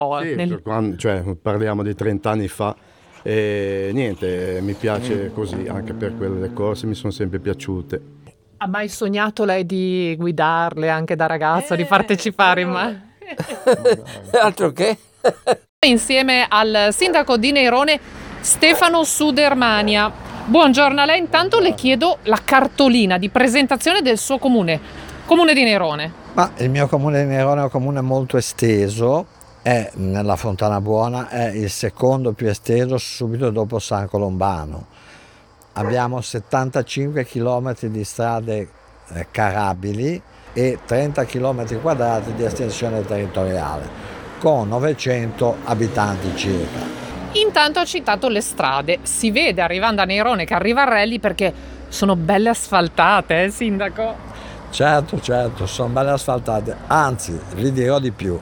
Sì, cioè, parliamo di 30 anni fa e niente, mi piace così, anche per quelle corse mi sono sempre piaciute. Ha mai sognato lei di guidarle anche da ragazzo, di partecipare Altro che? insieme al sindaco di Nerone, Stefano Sudermania. Buongiorno a lei, intanto le chiedo la cartolina di presentazione del suo comune, comune di Nerone. Ma il mio comune di Nerone è un comune molto esteso, è nella Fontana Buona, è il secondo più esteso subito dopo San Colombano. Abbiamo 75 km di strade carabili e 30 km quadrati di estensione territoriale, con 900 abitanti circa. Intanto ha citato le strade, si vede arrivando a Nerone che arriva a Rally perché sono belle asfaltate, sindaco? Certo, sono belle asfaltate, anzi vi dirò di più,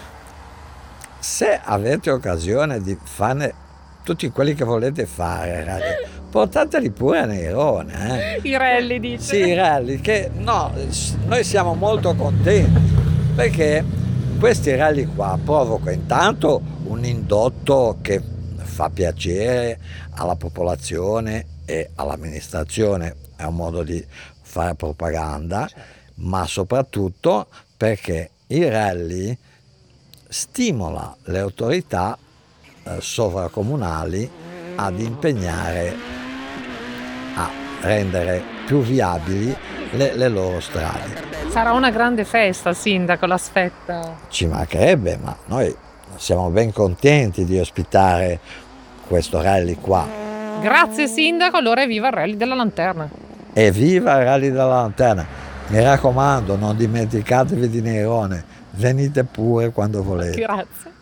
se avete occasione di farne tutti quelli che volete fare, portateli pure a Nerone. I rally, dice? Sì, i rally, che no, noi siamo molto contenti perché questi rally qua provocano intanto un indotto che fa piacere alla popolazione e all'amministrazione, è un modo di fare propaganda, ma soprattutto perché i rally stimola le autorità sovracomunali ad impegnare a rendere più viabili le loro strade. Sarà una grande festa, sindaco, l'aspetta. Ci mancherebbe, ma noi siamo ben contenti di ospitare questo rally qua. Grazie sindaco, allora evviva il rally della lanterna. Evviva il rally della lanterna! Mi raccomando, non dimenticatevi di Nerone, venite pure quando volete. Grazie.